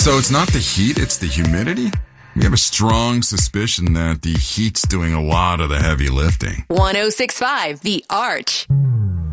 So it's not the heat, it's the humidity? We have a strong suspicion that the heat's doing a lot of the heavy lifting. 106.5 The Arch.